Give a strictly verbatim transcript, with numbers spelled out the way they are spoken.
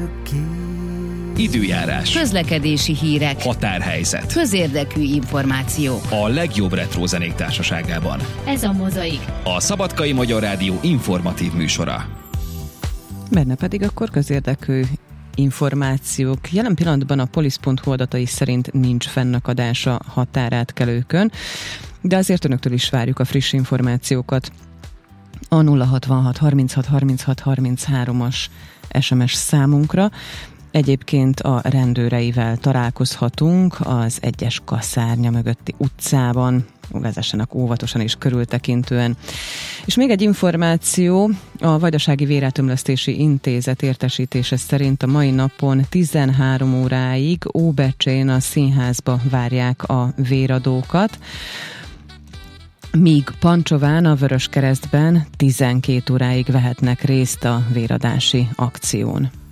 Időjárás, közlekedési hírek, határhelyzet, közérdekű információ. a legjobb retro zenék társaságában. Ez a Mozaik, A Szabadkai Magyar Rádió informatív műsora. Benne pedig akkor közérdekű információk. Jelen pillanatban a polisz pont hu adatai szerint nincs fennakadás a határátkelőkön, de azért önöktől is várjuk a friss információkat. A nulla hatvanhat harminchat harminchat harminchármas es em es számunkra. Egyébként a rendőreivel találkozhatunk az egyes kaszárnya mögötti utcában. Vezessenek óvatosan és körültekintően. És még egy információ, a Vajdasági Véreltömlesztési Intézet értesítése szerint a mai napon tizenhárom óráig Óbecsén a színházba várják a véradókat, míg Pancsován a Vöröskeresztben tizenkét óráig vehetnek részt a véradási akción.